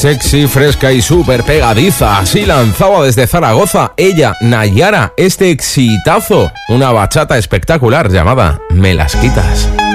Sexy, fresca y súper pegadiza. Así lanzaba desde Zaragoza ella, Nayara, este exitazo. Una bachata espectacular llamada Me las quitas.